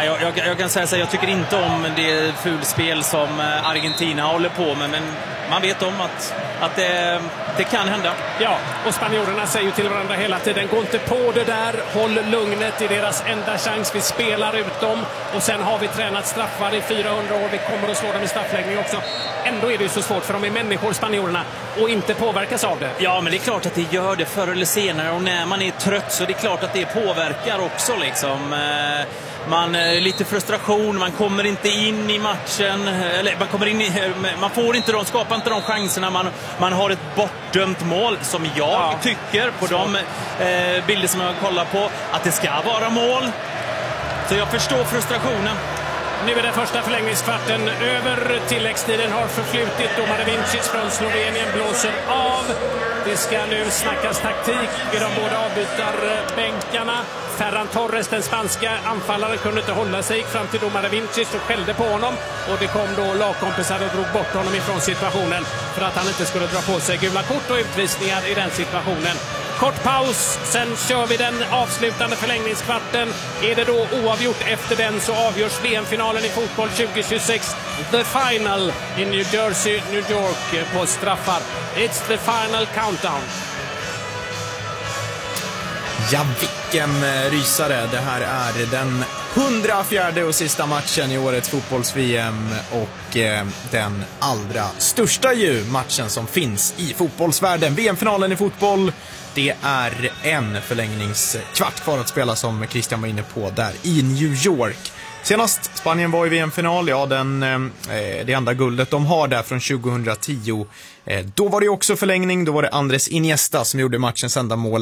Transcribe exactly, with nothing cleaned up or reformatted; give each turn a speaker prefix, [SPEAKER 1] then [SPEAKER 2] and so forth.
[SPEAKER 1] Nej, jag, jag, jag kan säga så här, jag tycker inte om det fulspel som Argentina håller på med, men man vet om att, att det, det kan hända.
[SPEAKER 2] Ja, och spanjorerna säger ju till varandra hela tiden, gå inte på det där, håll lugnet, i deras enda chans, vi spelar ut dem och sen har vi tränat straffar i fyrahundra år, vi kommer att slå dem i straffläggning också. Ändå är det ju så svårt, för de är människor, spanjorerna, och inte påverkas av det.
[SPEAKER 1] Ja, men det är klart att det gör det förr eller senare, och när man är trött så det är klart att det påverkar också liksom. Man, lite frustration, man kommer inte in i matchen, eller man kommer in i, man får inte de, skapar inte de chanserna, man, man har ett bortdömt mål som jag ja. tycker på så. de eh, bilder som jag kollar på att det ska vara mål. Så jag förstår frustrationen.
[SPEAKER 2] Nu är den första förlängningskvarten över, tilläggstiden har förflutit, domare Vincic från Slovenien blåser av. Det ska nu snackas taktik i de båda avbytarbänkarna. Ferran Torres, den spanska anfallaren, kunde inte hålla sig, gick fram till domare Vincic och skällde på honom, och det kom då lagkompisar och drog bort honom ifrån situationen för att han inte skulle dra på sig gula kort och utvisningar i den situationen. Kort paus, sen kör vi den avslutande förlängningskvarten. Är det då oavgjort efter den så avgörs V M-finalen i fotboll tjugo tjugosex. The final i New Jersey, New York på straffar. It's the final countdown.
[SPEAKER 3] Ja, vilken rysare. Det här är den hundrafjärde och sista matchen i årets fotbolls-V M och eh, den allra största ju matchen som finns i fotbollsvärlden. V M-finalen i fotboll, det är en förlängningskvart kvar att spela som Christian var inne på där i New York. Senast Spanien var i V M-final, ja den, eh, det enda guldet de har där från tjugohundratio. Eh, då var det också förlängning, då var det Andres Iniesta som gjorde matchens enda mål